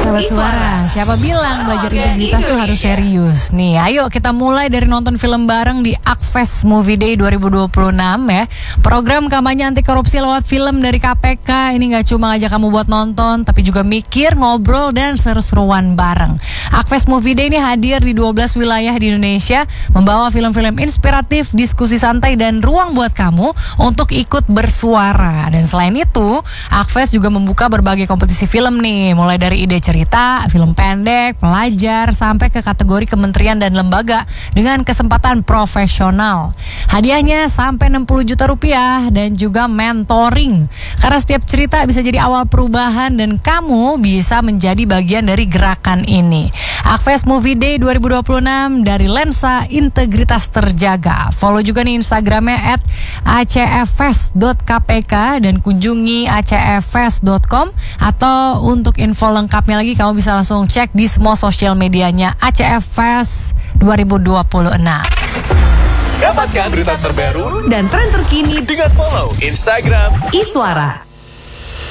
Sahabat Suara, siapa bilang belajar integritas tuh harus serius? Nih, ayo kita mulai dari nonton film bareng di Akfest Movie Day 2026 ya. Program kampanye anti korupsi lewat film dari KPK. Ini gak cuma ngajak kamu buat nonton, tapi juga mikir, ngobrol, dan seru-seruan bareng. Akfest Movie Day ini hadir di 12 wilayah di Indonesia, membawa film-film inspiratif, diskusi santai, dan ruang buat kamu untuk ikut bersuara. Dan selain itu, Akfest juga membuka berbagai kompetisi film nih, mulai dari ide cerita, film pendek, pelajar, sampai ke kategori kementerian dan lembaga dengan kesempatan profesional. Hadiahnya sampai 60 juta rupiah dan juga mentoring. Karena setiap cerita bisa jadi awal perubahan dan kamu bisa menjadi bagian dari gerakan ini. Akfest Movie Day 2026 dari lensa integritas terjaga. Follow juga nih Instagramnya @acffest.kpk dan kunjungi acffest.com, atau untuk info lengkapnya lagi kamu bisa langsung cek di semua sosial medianya ACF Fest 2026. Dapatkan berita terbaru dan tren terkini dengan follow Instagram Iswara.